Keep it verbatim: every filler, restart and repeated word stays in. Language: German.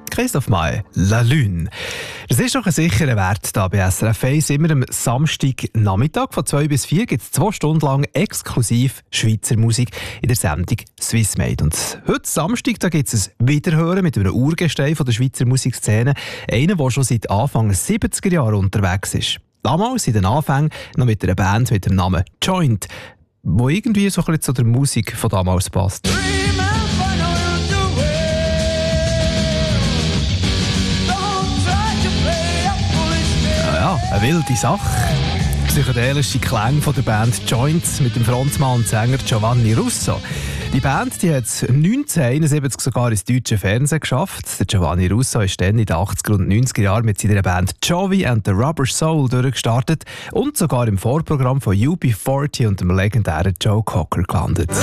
Christoph Maé, «La Lune». Das ist doch ein sicherer Wert da bei S R F eins. Immer am Samstagnachmittag von zwei bis vier gibt es zwei Stunden lang exklusiv Schweizer Musik in der Sendung «Swissmade». Und heute Samstag gibt es ein Wiederhören mit einem Urgestein von der Schweizer Musikszene. Einer, der schon seit Anfang der siebziger Jahre unterwegs ist. Damals in den Anfängen noch mit einer Band mit dem Namen «Joint», wo irgendwie so ein bisschen zu der Musik von damals passt. Ja, eine wilde Sache. Psychedelische Klänge von der Band Joint mit dem Frontmann und Sänger Giovanni Russo. Die Band die hat es neunzehnhunderteinundsiebzig sogar ins deutsche Fernsehen geschafft. Der Giovanni Russo ist dann in den achtziger und neunziger Jahren mit seiner Band Jovi and the Rubber Soul durchgestartet und sogar im Vorprogramm von U B vierzig und dem legendären Joe Cocker gelandet.